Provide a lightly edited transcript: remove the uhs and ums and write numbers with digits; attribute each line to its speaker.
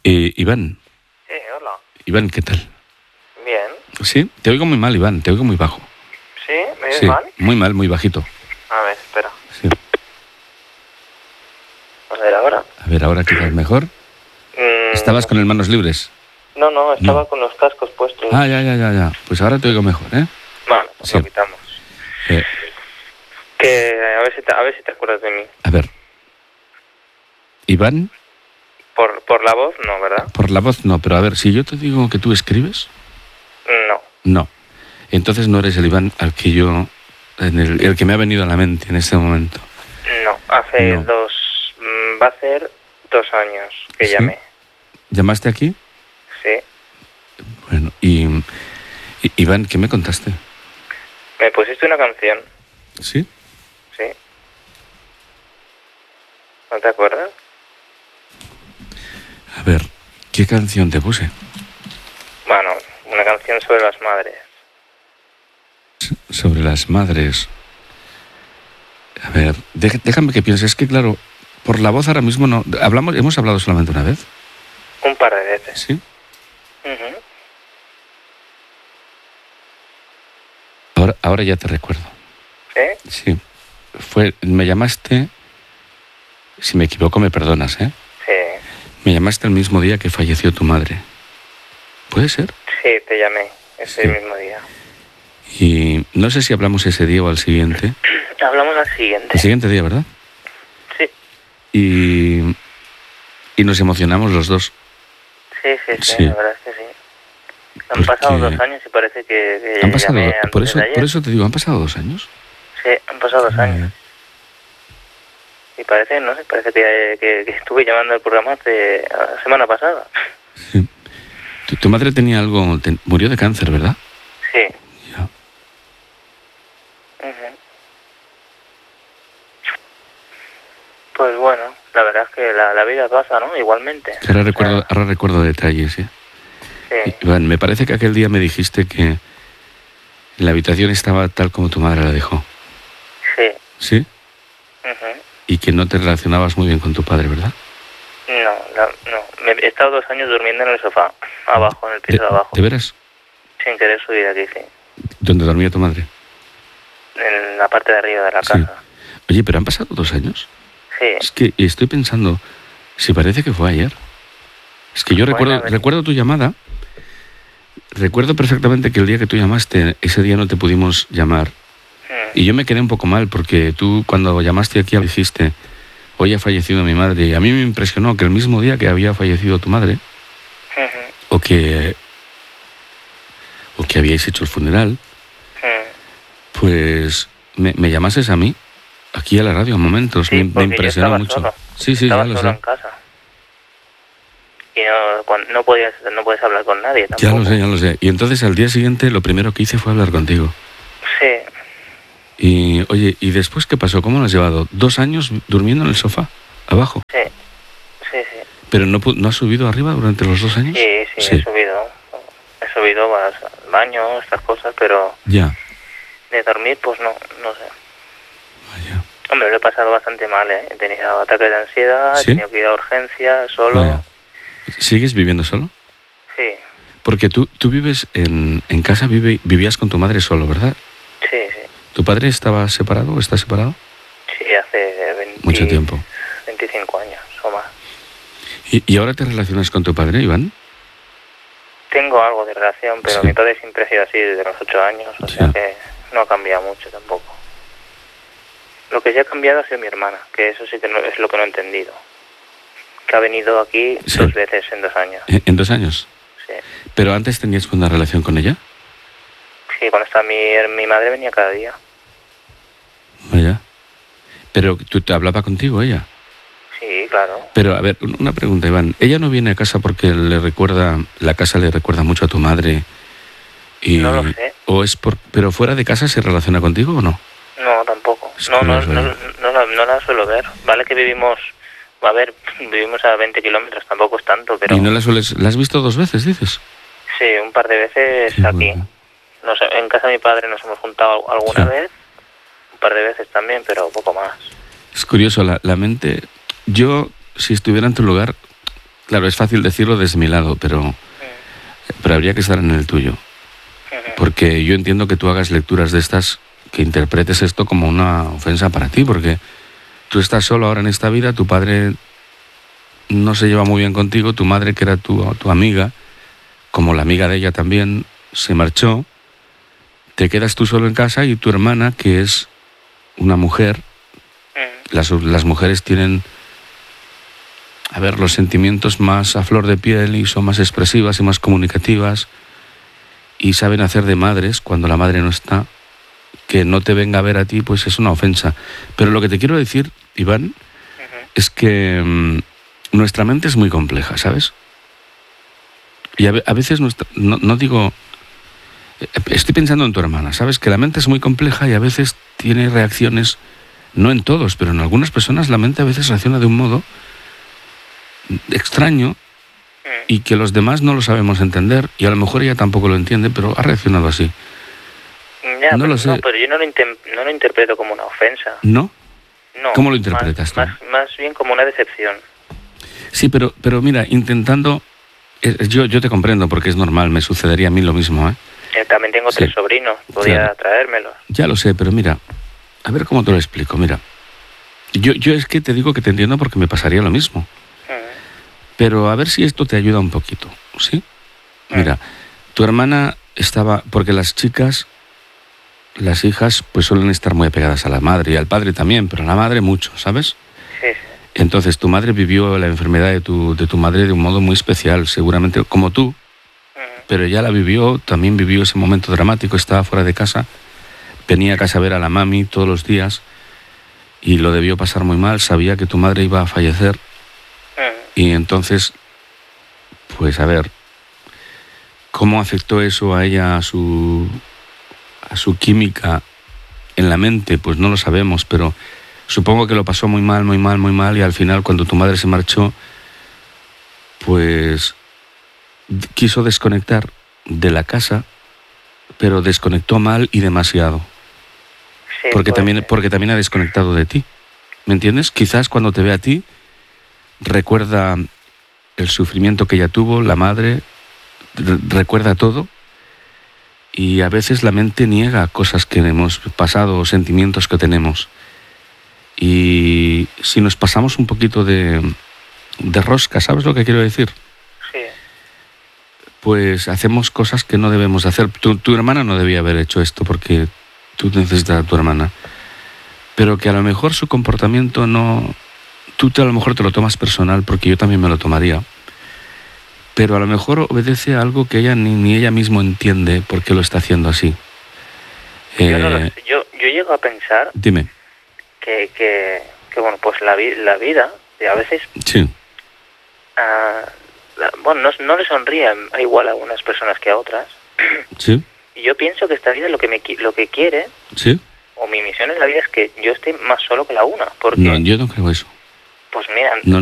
Speaker 1: Iván.
Speaker 2: Sí, hola.
Speaker 1: Iván, ¿qué tal?
Speaker 2: Bien.
Speaker 1: Sí, te oigo muy mal, Iván, te oigo muy bajo.
Speaker 2: ¿Sí? ¿Me oyes
Speaker 1: Sí,
Speaker 2: mal?
Speaker 1: muy mal, muy bajito.
Speaker 2: A ver, espera.
Speaker 1: Sí.
Speaker 2: A ver, ahora.
Speaker 1: A ver, ahora quizás mejor. ¿Estabas con las manos libres?
Speaker 2: No, estaba
Speaker 1: No.
Speaker 2: con los cascos puestos.
Speaker 1: Ya. Pues ahora te oigo mejor, ¿eh?
Speaker 2: Vale, pues
Speaker 1: Sí.
Speaker 2: lo quitamos. Que a ver si te acuerdas de mí.
Speaker 1: A ver. Iván,
Speaker 2: Por la voz, no, ¿verdad?
Speaker 1: por la voz no, pero a ver, si yo te digo que tú escribes,
Speaker 2: No.
Speaker 1: no. Entonces no eres el Iván al que yo, el que me ha venido a la mente en este momento.
Speaker 2: No, hace
Speaker 1: No.
Speaker 2: va a ser 2 años que
Speaker 1: ¿Sí?
Speaker 2: llamé.
Speaker 1: ¿Llamaste aquí?
Speaker 2: Sí.
Speaker 1: Bueno, y Iván, ¿qué me contaste?
Speaker 2: Me pusiste una canción.
Speaker 1: ¿Sí?
Speaker 2: Sí. ¿No te acuerdas?
Speaker 1: A ver, ¿qué canción te puse?
Speaker 2: Bueno, una canción sobre las madres.
Speaker 1: Sobre las madres. A ver, déjame que piense. Es que, claro, por la voz ahora mismo no... ¿Hemos hablado solamente una vez?
Speaker 2: Un par de veces.
Speaker 1: Sí.
Speaker 2: Ujú.
Speaker 1: Ahora ya te recuerdo.
Speaker 2: ¿Sí?
Speaker 1: Sí. Me llamaste... Si me equivoco, me perdonas, ¿eh?
Speaker 2: Sí.
Speaker 1: Me llamaste el mismo día que falleció tu madre. ¿Puede ser?
Speaker 2: Sí, te llamé ese
Speaker 1: Sí.
Speaker 2: mismo día.
Speaker 1: Y no sé si hablamos ese día o al siguiente.
Speaker 2: Hablamos al siguiente.
Speaker 1: El siguiente día, ¿verdad?
Speaker 2: Sí.
Speaker 1: Y nos emocionamos los dos.
Speaker 2: Sí,
Speaker 1: Sí.
Speaker 2: la verdad es que sí. Han pasado 2 años y parece que
Speaker 1: Han pasado,
Speaker 2: llamé
Speaker 1: por
Speaker 2: antes de ayer.
Speaker 1: eso te digo, ¿han pasado 2 años?
Speaker 2: Sí, han pasado 2 años. Y parece, no sé, parece que estuve llamando al programa la semana pasada.
Speaker 1: Sí. Tu madre tenía algo, murió de cáncer, ¿verdad?
Speaker 2: Sí.
Speaker 1: Ya.
Speaker 2: Ujú. Pues bueno, la verdad es que la vida pasa, ¿no? Igualmente.
Speaker 1: Ahora recuerdo detalles, ¿eh?
Speaker 2: Sí.
Speaker 1: Iván, me parece que aquel día me dijiste que la habitación estaba tal como tu madre la dejó.
Speaker 2: Sí.
Speaker 1: ¿Sí?
Speaker 2: Ujú.
Speaker 1: Y que no te relacionabas muy bien con tu padre, ¿verdad?
Speaker 2: No. He estado 2 años durmiendo en el sofá, abajo, en el piso de abajo.
Speaker 1: ¿De veras?
Speaker 2: Sin querer subir aquí, sí.
Speaker 1: ¿Dónde dormía tu madre?
Speaker 2: En la parte de arriba de la
Speaker 1: Sí.
Speaker 2: casa.
Speaker 1: Oye, pero han pasado 2 años.
Speaker 2: Sí.
Speaker 1: Es que estoy pensando, si parece que fue ayer. Es que yo recuerdo tu llamada. Recuerdo perfectamente que el día que tú llamaste, ese día no te pudimos llamar. Y yo me quedé un poco mal porque tú cuando llamaste aquí dijiste, hoy ha fallecido mi madre. Y a mí me impresionó que el mismo día que había fallecido tu madre, o que habíais hecho el funeral, pues me llamases a mí, aquí a la radio, a momentos.
Speaker 2: Sí,
Speaker 1: me
Speaker 2: porque
Speaker 1: impresionó
Speaker 2: yo estaba
Speaker 1: mucho.
Speaker 2: solo.
Speaker 1: Sí,
Speaker 2: Estaba
Speaker 1: ya lo
Speaker 2: solo
Speaker 1: sé.
Speaker 2: en casa. Y no puedes hablar con nadie
Speaker 1: Ya
Speaker 2: tampoco.
Speaker 1: lo sé. Y entonces al día siguiente lo primero que hice fue hablar contigo.
Speaker 2: Sí.
Speaker 1: Y oye, ¿y después qué pasó? ¿Cómo lo has llevado? 2 años durmiendo en el sofá, abajo.
Speaker 2: Sí.
Speaker 1: ¿Pero no has subido arriba durante los 2 años?
Speaker 2: Sí, he subido. He subido al baño, estas cosas, pero
Speaker 1: Ya.
Speaker 2: de dormir, pues no sé.
Speaker 1: Vaya.
Speaker 2: Hombre, lo he pasado bastante mal, ¿eh? He tenido ataques de ansiedad,
Speaker 1: ¿Sí?
Speaker 2: he tenido que ir a urgencias, solo.
Speaker 1: Vaya. ¿Sigues viviendo solo?
Speaker 2: Sí.
Speaker 1: Porque tú vives en casa, vivías con tu madre solo, ¿verdad?
Speaker 2: Sí.
Speaker 1: ¿Tu padre estaba separado o está separado?
Speaker 2: Sí, hace
Speaker 1: Mucho tiempo.
Speaker 2: 25 años o más.
Speaker 1: ¿Y ahora te relacionas con tu padre, Iván?
Speaker 2: Tengo algo de relación, pero
Speaker 1: Sí.
Speaker 2: mi padre siempre ha sido así desde los 8 años, o sea que no ha cambiado mucho tampoco. Lo que sí ha cambiado ha sido mi hermana, que eso sí que es lo que no he entendido. Que ha venido aquí
Speaker 1: Sí.
Speaker 2: 2 veces en 2 años.
Speaker 1: ¿En 2 años?
Speaker 2: Sí.
Speaker 1: ¿Pero antes tenías una relación con ella?
Speaker 2: Sí, cuando estaba mi madre venía cada día.
Speaker 1: Vaya. ¿Pero tú te hablaba contigo ella?
Speaker 2: Sí, claro.
Speaker 1: Pero, a ver, una pregunta, Iván. ¿Ella no viene a casa porque la casa le recuerda mucho a tu madre?
Speaker 2: No lo sé.
Speaker 1: ¿O pero fuera de casa se relaciona contigo o no?
Speaker 2: No, tampoco.
Speaker 1: Es
Speaker 2: No
Speaker 1: curioso,
Speaker 2: la suelo ver. Vale que vivimos a 20 kilómetros, tampoco es tanto, pero...
Speaker 1: ¿Y no la has visto 2 veces, dices?
Speaker 2: Sí, un par de veces
Speaker 1: Qué
Speaker 2: aquí.
Speaker 1: bueno.
Speaker 2: En casa de mi padre nos hemos juntado alguna
Speaker 1: Sí.
Speaker 2: vez, un par de veces también, pero poco más.
Speaker 1: Es curioso, la mente... Yo, si estuviera en tu lugar, Claro, es fácil decirlo desde mi lado, pero habría que estar en el tuyo. Porque yo entiendo que tú hagas lecturas de estas, que interpretes esto como una ofensa para ti, porque tú estás solo ahora en esta vida, tu padre no se lleva muy bien contigo, tu madre, que era tu amiga, como la amiga de ella también, se marchó, te quedas tú solo en casa y tu hermana, que es una mujer, las mujeres tienen, a ver, los sentimientos más a flor de piel y son más expresivas y más comunicativas y saben hacer de madres cuando la madre no está. Que no te venga a ver a ti, pues es una ofensa. Pero lo que te quiero decir, Iván, es que nuestra mente es muy compleja, ¿sabes? Y a veces, no digo... Estoy pensando en tu hermana, ¿sabes? Que la mente es muy compleja y a veces tiene reacciones, no en todos, pero en algunas personas la mente a veces reacciona de un modo extraño y que los demás no lo sabemos entender y a lo mejor ella tampoco lo entiende, pero ha reaccionado así.
Speaker 2: Ya, no lo sé. No, pero yo no lo interpreto como una ofensa.
Speaker 1: ¿No?
Speaker 2: No.
Speaker 1: ¿Cómo lo interpretas tú?
Speaker 2: Más bien como una decepción.
Speaker 1: Sí, pero mira, intentando... Yo te comprendo porque es normal, me sucedería a mí lo mismo, ¿eh?
Speaker 2: También tengo 3 sobrinos, podía traérmelos.
Speaker 1: Ya lo sé, pero mira, a ver cómo te lo explico, mira. Yo es que te digo que te entiendo porque me pasaría lo mismo. Pero a ver si esto te ayuda un poquito, ¿sí? Mira, tu hermana estaba... Porque las chicas... Las hijas pues suelen estar muy apegadas a la madre y al padre también, pero a la madre mucho, ¿sabes?
Speaker 2: Sí.
Speaker 1: Entonces tu madre vivió la enfermedad de tu madre de un modo muy especial, seguramente como tú, pero ella la vivió, también vivió ese momento dramático, estaba fuera de casa, venía a casa a ver a la mami todos los días y lo debió pasar muy mal, sabía que tu madre iba a fallecer y entonces, pues a ver, ¿cómo afectó eso a ella, a su química en la mente? Pues no lo sabemos, pero supongo que lo pasó muy mal, muy mal, muy mal y al final cuando tu madre se marchó, pues quiso desconectar de la casa, pero desconectó mal y demasiado. Sí, porque también ha desconectado de ti, ¿me entiendes? Quizás cuando te ve a ti recuerda el sufrimiento que ella tuvo, la madre, recuerda todo. Y a veces la mente niega cosas que hemos pasado o sentimientos que tenemos. Y si nos pasamos un poquito de rosca, ¿sabes lo que quiero decir?
Speaker 2: Sí.
Speaker 1: Pues hacemos cosas que no debemos hacer. Tu hermana no debía haber hecho esto porque tú necesitas a tu hermana. Pero que a lo mejor su comportamiento no... Tú a lo mejor te lo tomas personal porque yo también me lo tomaría. Pero a lo mejor obedece a algo que ella ni ella misma entiende por qué lo está haciendo así.
Speaker 2: Yo no lo sé. Yo llego a pensar...
Speaker 1: Dime.
Speaker 2: Que bueno, pues la vida, a veces...
Speaker 1: Sí.
Speaker 2: Bueno, no le sonríe igual a algunas personas que a otras.
Speaker 1: Sí.
Speaker 2: Y yo pienso que esta vida lo que quiere...
Speaker 1: Sí.
Speaker 2: O mi misión en la vida es que yo esté más solo que la una. Porque,
Speaker 1: no, yo no creo eso.
Speaker 2: Pues mira...
Speaker 1: No,